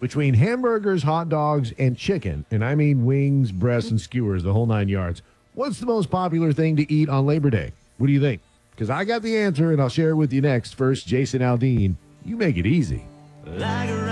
Between hamburgers, hot dogs, and chicken, and I mean wings, breasts, and skewers, the whole 9 yards, what's the most popular thing to eat on Labor Day? What do you think? Because I got the answer, and I'll share it with you next. First, Jason Aldean, you make it easy.